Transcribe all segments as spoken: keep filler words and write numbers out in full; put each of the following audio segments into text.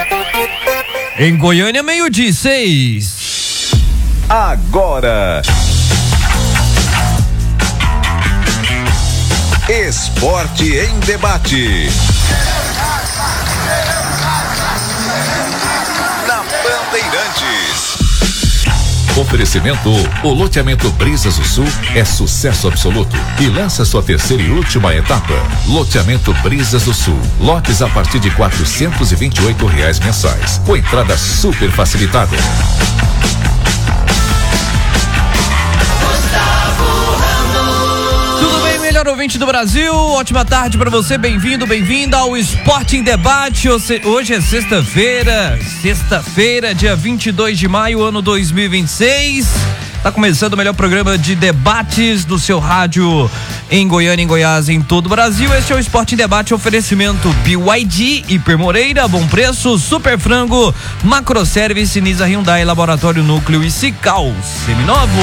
Em Goiânia, meio-dia e seis. Agora, Esporte em Debate. Na Bandeirantes. Oferecimento: o loteamento Brisas do Sul é sucesso absoluto e lança sua terceira e última etapa. Loteamento Brisas do Sul, lotes a partir de quatrocentos e vinte e oito reais mensais, com entrada super facilitada. Melhor ouvinte do Brasil, ótima tarde pra você, bem-vindo, bem-vinda ao Esporte em Debate. Hoje é sexta-feira, sexta-feira, dia vinte e dois de maio, ano dois mil e vinte e seis. Tá começando o melhor programa de debates do seu rádio em Goiânia, em Goiás, em todo o Brasil. Este é o Esporte em Debate, oferecimento B Y D, Hiper Moreira, Bom Preço, Super Frango, Macroservice, Nisa Hyundai, Laboratório Núcleo e Cical Seminovo.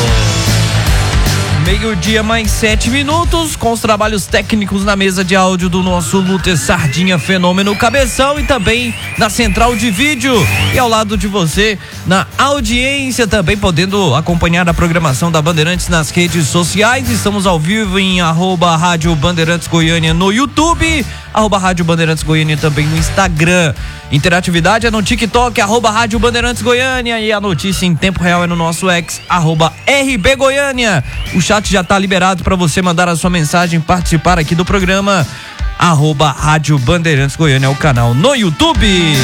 Meio-dia mais sete minutos, com os trabalhos técnicos na mesa de áudio do nosso Lúter Sardinha Fenômeno Cabeção e também na central de vídeo. E ao lado de você, na audiência, também podendo acompanhar a programação da Bandeirantes nas redes sociais. Estamos ao vivo em arroba Rádio Bandeirantes Goiânia no YouTube, arroba Rádio Bandeirantes Goiânia também no Instagram. Interatividade é no TikTok, arroba Rádio Bandeirantes Goiânia, e a notícia em tempo real é no nosso ex, arroba R B Goiânia. O chat já está liberado para você mandar a sua mensagem, participar aqui do programa, arroba Rádio Bandeirantes Goiânia é o canal no YouTube.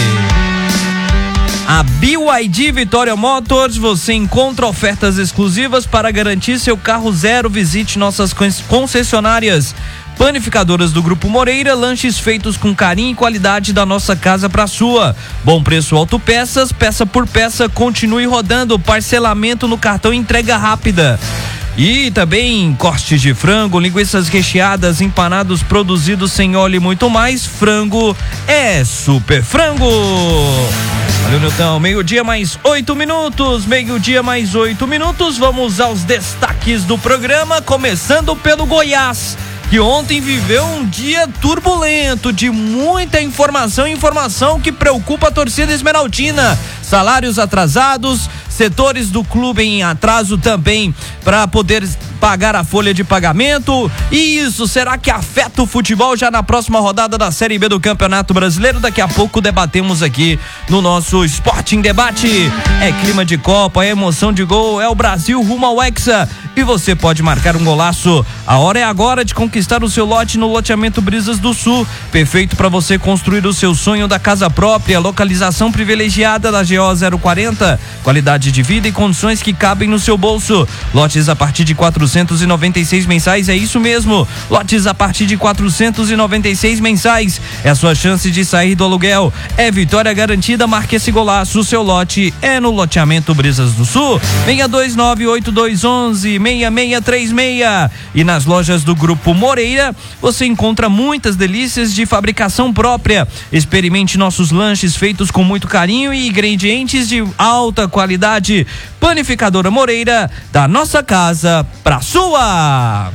A B Y D Vitória Motors, você encontra ofertas exclusivas para garantir seu carro zero. Visite nossas concessionárias. Panificadoras do Grupo Moreira, lanches feitos com carinho e qualidade da nossa casa para sua. Bom Preço Autopeças, peça por peça, continue rodando, parcelamento no cartão e entrega rápida. E também cortes de frango, linguiças recheadas, empanados produzidos sem óleo e muito mais. Frango é Super Frango. Valeu, Nilton. Meio-dia mais oito minutos. Meio-dia mais oito minutos. Vamos aos destaques do programa, começando pelo Goiás, que ontem viveu um dia turbulento, de muita informação, informação que preocupa a torcida esmeraldina. Salários atrasados, setores do clube em atraso também para poder pagar a folha de pagamento. E isso, será que afeta o futebol já na próxima rodada da Série B do Campeonato Brasileiro? Daqui a pouco debatemos aqui no nosso Esporte em Debate. É clima de Copa, é emoção de gol, é o Brasil rumo ao Hexa. E você pode marcar um golaço. A hora é agora de conquistar o seu lote no loteamento Brisas do Sul. Perfeito para você construir o seu sonho da casa própria. Localização privilegiada da G O zero quarenta. Qualidade de vida e condições que cabem no seu bolso. Lotes a partir de quatrocentos e noventa e seis mensais, é isso mesmo. Lotes a partir de quatrocentos e noventa e seis mensais. É a sua chance de sair do aluguel. É vitória garantida, marque esse golaço. O seu lote é no loteamento Brisas do Sul. seis dois nove oito dois um um seis seis três seis. E nas lojas do Grupo Moreira você encontra muitas delícias de fabricação própria. Experimente nossos lanches feitos com muito carinho e ingredientes de alta qualidade. Panificadora Moreira, da nossa casa pra sua.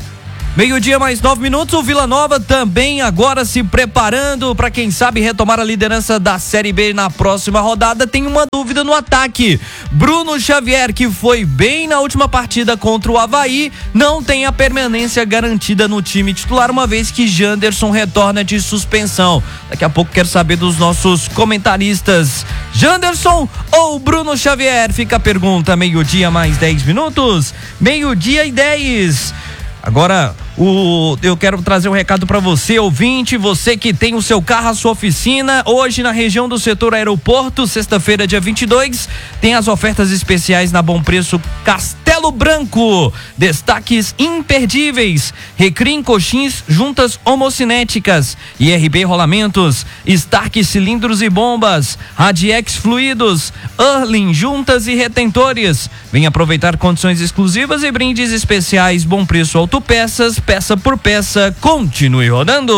Meio-dia mais nove minutos, o Vila Nova também agora se preparando para, quem sabe, retomar a liderança da Série B na próxima rodada. Tem uma dúvida no ataque. Bruno Xavier, que foi bem na última partida contra o Avaí, não tem a permanência garantida no time titular, uma vez que Janderson retorna de suspensão. Daqui a pouco quero saber dos nossos comentaristas, Janderson ou Bruno Xavier? Fica a pergunta. Meio-dia mais dez minutos, meio-dia e dez. Agora, o, eu quero trazer um recado para você, ouvinte, você que tem o seu carro, a sua oficina, hoje na região do setor aeroporto, sexta-feira, dia vinte e dois, tem as ofertas especiais na Bom Preço Castelo Branco. Destaques imperdíveis: Recrim Coxins, juntas homocinéticas, I R B Rolamentos, Stark Cilindros e Bombas, Radiex Fluidos, Erlin Juntas e Retentores. Vem aproveitar condições exclusivas e brindes especiais. Bom Preço Autopeças, peça por peça, continue rodando.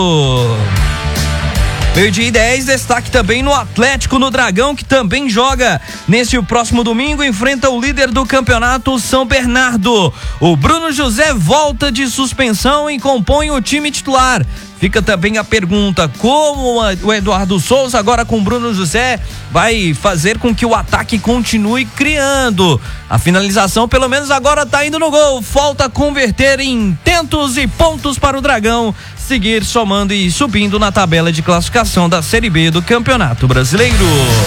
Meio-dia e dez, destaque também no Atlético no Dragão, que também joga neste próximo domingo, enfrenta o líder do campeonato, São Bernardo. O Bruno José volta de suspensão e compõe o time titular. Fica também a pergunta, como o Eduardo Souza, agora com Bruno José, vai fazer com que o ataque continue criando? A finalização, pelo menos agora, tá indo no gol. Falta converter em tentos e pontos para o Dragão seguir somando e subindo na tabela de classificação da Série B do Campeonato Brasileiro.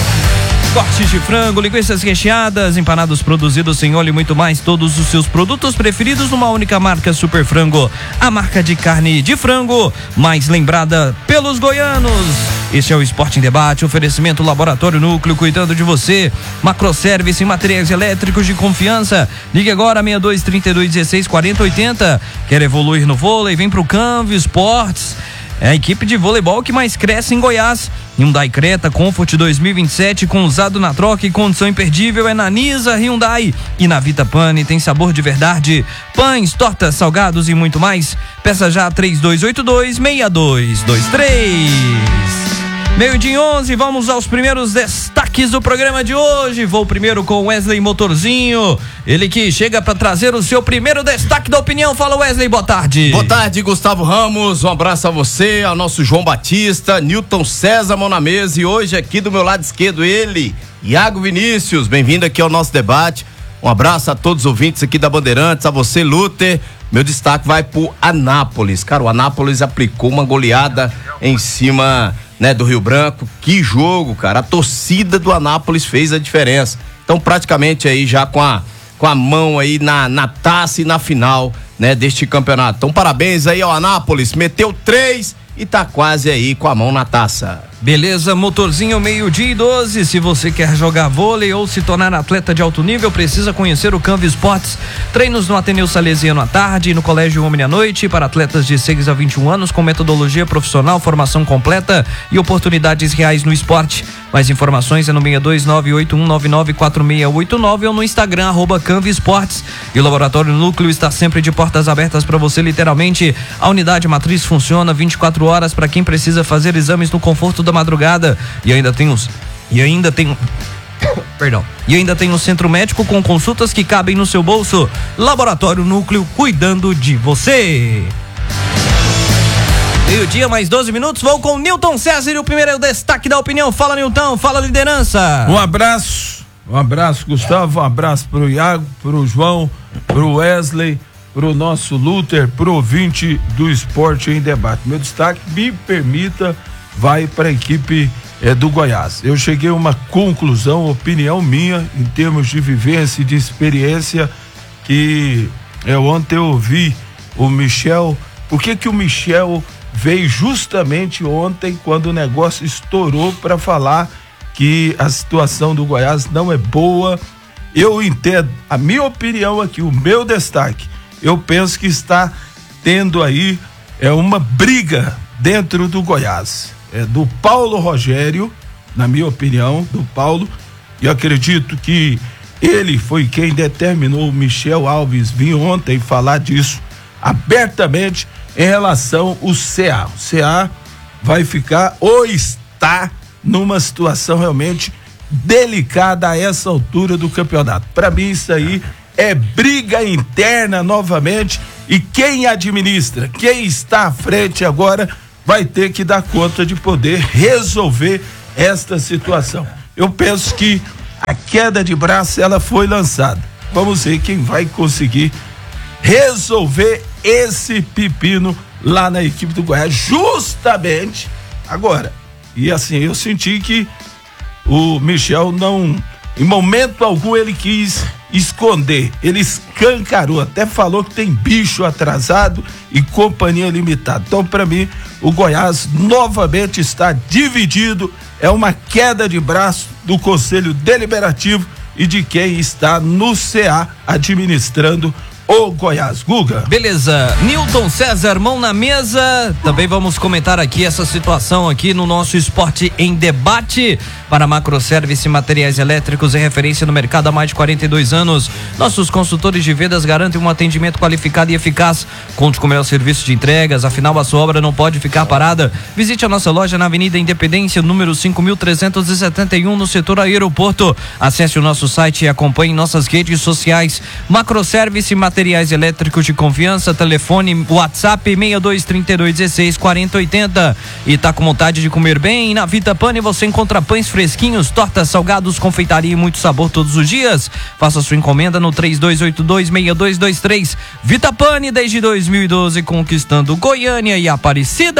Cortes de frango, linguiças recheadas, empanados produzidos sem óleo e muito mais. Todos os seus produtos preferidos numa única marca, Super Frango. A marca de carne de frango mais lembrada pelos goianos. Este é o Esporte em Debate, oferecimento Laboratório Núcleo, cuidando de você. Macroservice, materiais elétricos de confiança. Ligue agora, seis dois, trinta e dois, dezesseis, quarenta, oitenta. Quer evoluir no vôlei? Vem pro Canvio Esportes. É a equipe de voleibol que mais cresce em Goiás. Hyundai Creta Comfort dois mil e vinte e sete, com usado na troca e condição imperdível, é na Nisa Hyundai. E na Vita Pane tem sabor de verdade. Pães, tortas, salgados e muito mais. Peça já três dois oito dois, seis dois dois três. Meio-dia e onze, vamos aos primeiros destaques do programa de hoje. Vou primeiro com Wesley Motorzinho, ele que chega para trazer o seu primeiro destaque da opinião. Fala, Wesley, boa tarde. Boa tarde, Gustavo Ramos, um abraço a você, ao nosso João Batista, Newton César, mão na mesa, e hoje aqui do meu lado esquerdo ele, Iago Vinícius, bem-vindo aqui ao nosso debate. Um abraço a todos os ouvintes aqui da Bandeirantes, a você, Luther. Meu destaque vai pro Anápolis. Cara, o Anápolis aplicou uma goleada em cima, né, do Rio Branco. Que jogo, cara. A torcida do Anápolis fez a diferença. Então, praticamente aí já com a, com a mão aí na, na taça e na final, né, deste campeonato. Então, parabéns aí ao Anápolis. Meteu três e tá quase aí com a mão na taça. Beleza, Motorzinho, meio-dia e doze. Se você quer jogar vôlei ou se tornar atleta de alto nível, precisa conhecer o Canvio Esportes. Treinos no Ateneu Salesiano à tarde e no Colégio Homem à noite para atletas de seis a vinte e um anos, com metodologia profissional, formação completa e oportunidades reais no esporte. Mais informações é no seis dois nove oito um nove nove quatro seis oito nove ou no Instagram, arroba Canvio Esportes. E o Laboratório Núcleo está sempre de portas abertas para você, literalmente. A unidade matriz funciona vinte e quatro horas para quem precisa fazer exames no conforto da madrugada. E ainda tem os e ainda tem perdão e ainda tem um centro médico com consultas que cabem no seu bolso. Laboratório Núcleo, cuidando de você. Meio-dia, mais doze minutos. Vou com o Newton César e o primeiro é o destaque da opinião. Fala, Newton, fala, liderança. Um abraço, um abraço, Gustavo, um abraço pro Iago, pro João, pro Wesley, pro nosso Luther, pro ouvinte do Esporte em Debate. Meu destaque, me permita, vai para a equipe é, do Goiás. Eu cheguei a uma conclusão, opinião minha, em termos de vivência e de experiência, que é, ontem eu ouvi o Michel. Por que que o Michel veio justamente ontem, quando o negócio estourou, para falar que a situação do Goiás não é boa? Eu entendo, a minha opinião aqui, o meu destaque, eu penso que está tendo aí é uma briga dentro do Goiás. É do Paulo Rogério, na minha opinião, do Paulo, e acredito que ele foi quem determinou o Michel Alves vir ontem falar disso abertamente em relação ao C A. O C A vai ficar ou está numa situação realmente delicada a essa altura do campeonato. Para mim isso aí é briga interna novamente, e quem administra, quem está à frente agora vai ter que dar conta de poder resolver esta situação. Eu penso que a queda de braço ela foi lançada. Vamos ver quem vai conseguir resolver esse pepino lá na equipe do Goiás, justamente agora. E assim, eu senti que o Michel não, em momento algum ele quis esconder, ele escancarou, até falou que tem bicho atrasado e companhia limitada. Então, para mim, o Goiás novamente está dividido, é uma queda de braço do Conselho Deliberativo e de quem está no C A administrando o Goiás. Guga. Beleza, Newton César, mão na mesa. Também vamos comentar aqui essa situação aqui no nosso Esporte em Debate. Para Macroservice Materiais Elétricos, é referência no mercado há mais de quarenta e dois anos. Nossos consultores de vendas garantem um atendimento qualificado e eficaz. Conte com o melhor serviço de entregas, afinal a sua obra não pode ficar parada. Visite a nossa loja na Avenida Independência, número cinco mil trezentos e setenta e um, no setor aeroporto. Acesse o nosso site e acompanhe nossas redes sociais. Macroservice Materiais Materiais elétricos de confiança, telefone, WhatsApp seis dois três dois um seis quatro zero oito zero. E tá com vontade de comer bem? Na Vita Pane você encontra pães fresquinhos, tortas, salgados, confeitaria e muito sabor todos os dias. Faça sua encomenda no três dois oito dois seis dois dois três. Vita Pane desde dois mil e doze conquistando Goiânia e Aparecida.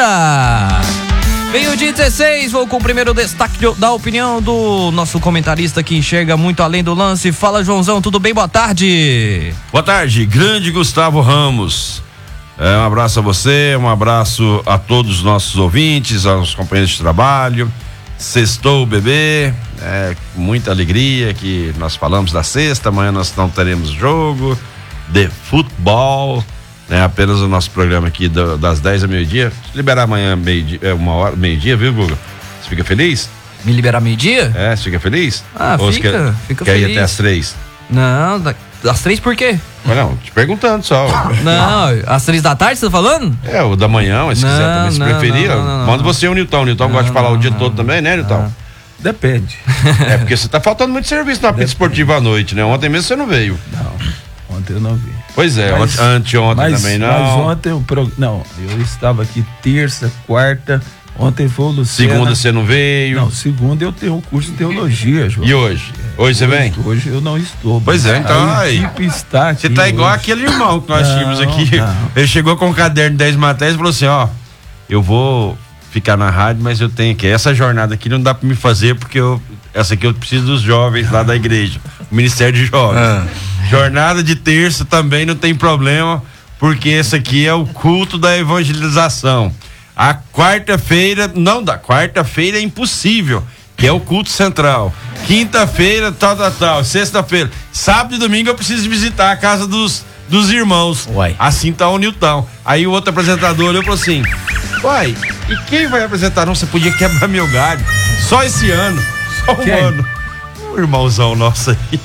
Meio-dia dezesseis, vou com o primeiro destaque da opinião do nosso comentarista que enxerga muito além do lance. Fala, Joãozão, tudo bem? Boa tarde. Boa tarde, grande Gustavo Ramos. É, um abraço a você, um abraço a todos os nossos ouvintes, aos companheiros de trabalho. Sextou o bebê, é, com muita alegria que nós falamos da sexta, amanhã nós não teremos jogo de futebol. É apenas o nosso programa aqui do, das dez ao meio-dia. Se liberar amanhã meio-dia, é uma hora, meio-dia, viu, Guga? Você fica feliz? Me liberar meio-dia? É, você fica feliz? Ah, Ou fica, quer, fica quer feliz. ir até as três? Não, da, às três por quê? Mas não, te perguntando só. Não, às três da tarde você tá falando? É, o da manhã, mas se Não, quiser também, se não, preferir, não, não, não, manda não. você e o Nilton. O Nilton gosta de falar o dia todo também, né, Nilton? Depende. É, porque você tá faltando muito serviço na pista esportiva à noite, né? Ontem mesmo você não veio. Não, ontem eu não vi. Pois é, Mas- ontem, anteontem Mas, também não. mas ontem o pro... Não, eu estava aqui terça, quarta, ontem foi o Luciano. Segunda você não veio. Não, segunda eu tenho um curso de teologia, João. E hoje? Hoje você vem? Hoje eu não estou. Pois é, então a aí. equipe está aqui Você tá igual hoje. aquele irmão que nós Não, tínhamos aqui. não. Ele chegou com um caderno de dez matérias e falou assim, ó, eu vou ficar na rádio, mas eu tenho que, essa jornada aqui não dá pra me fazer porque eu, essa aqui eu preciso dos jovens lá da igreja, o Ministério de Jovens. Ah. Jornada de terça também não tem problema, porque esse aqui é o culto da evangelização. A quarta-feira, não dá, quarta-feira é impossível, que é o culto central. Quinta-feira, tal, tal, tal. Sexta-feira. Sábado e domingo eu preciso visitar a casa dos, dos irmãos. Uai. Assim tá o Nilton. Aí o outro apresentador olhou e falou assim: uai, e quem vai apresentar? Não, você podia quebrar meu galho. Só esse ano. Só um Quem? ano. Um irmãozão nosso aí.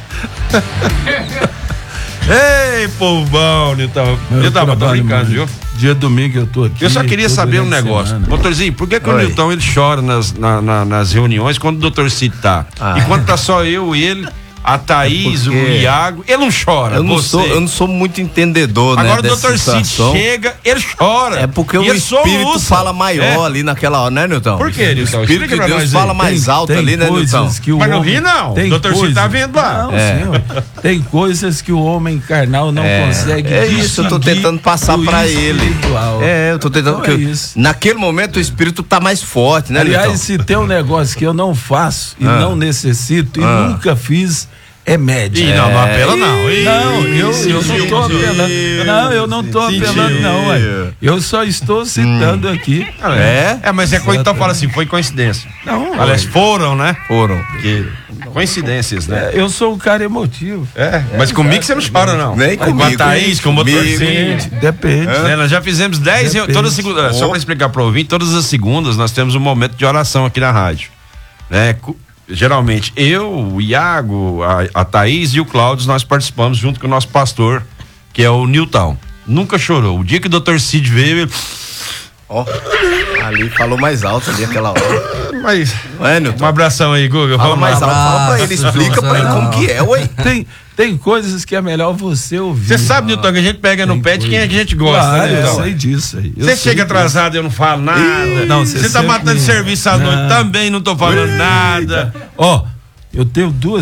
Ei, povão, Nilton. Eu Eu tava trabalho brincando, muito. viu? Dia domingo eu tô aqui. Eu só queria todo saber um dia de negócio. semana. Doutorzinho, por que, que o Oi. Nilton ele chora nas, na- na- nas reuniões quando o doutor Cid tá? Ah. E quando tá só eu e ele, a Thaís, É porque o Iago, ele não chora. Eu não, você. sou, eu não sou muito entendedor, né, Agora o dessa doutor Cid situação. chega, ele chora. É porque E o ele espírito soluça. fala maior É. ali naquela hora, né, Nilton? Por quê, O Nilton? espírito Explica de pra Deus nós aí. fala mais Tem- alto tem ali, né, coisas Nilton? que o Mas não homem- ri, não. tem O doutor Cid coisas- tá vendo lá. Não, É. senhor. Tem coisas que o homem carnal não É, consegue é isso, eu tô distinguir tentando passar do pra ele. espiritual. É, eu tô tentando. Então é que- isso. Naquele momento o espírito tá mais forte, né, Aliás, Nilton? se tem um negócio que eu não faço e Ah. não necessito e Ah. nunca fiz, é médico. Ih, não, não apela não. Ih, Não, eu, eu não sentiu, tô sentiu. apelando. Não, eu não tô Sentiu. apelando, não, ué. Eu só estou citando aqui. É? É, mas é coisa então fala assim, foi coincidência. Não, Aliás, ué. foram, né? Foram. Que coincidências, né? É, eu sou um cara emotivo. É, mas comigo você não chora, não. Nem Com a comigo. Thaís, com o motor Comigo. Cid. Depende. Né, nós já fizemos dez, Depende. todas as segundas, só para explicar para o ouvinte, todas as segundas nós temos um momento de oração aqui na rádio, né? Cu- Geralmente eu, o Iago, a, a Thaís e o Cláudio nós participamos junto com o nosso pastor, que é o Nilton. Nunca chorou. O dia que o doutor Cid veio, ele... Ó, ali falou mais alto ali aquela hora. Mas, Não é, Nilton? um abração aí, Guga. Fala Vamos mais lá. alto, fala pra ele, Abraço, explica pra ele como que é, ué. Tem, tem coisas que é melhor você ouvir. Você sabe, Nilton, que a gente pega no Tem pé de quem é que a gente gosta, Claro, né, eu Nilton? sei disso aí. Eu Você sei chega disso. atrasado e eu não falo nada. Não, Você você tá sempre- matando serviço à noite, Não. também não tô falando nada. Ó, eu tenho duas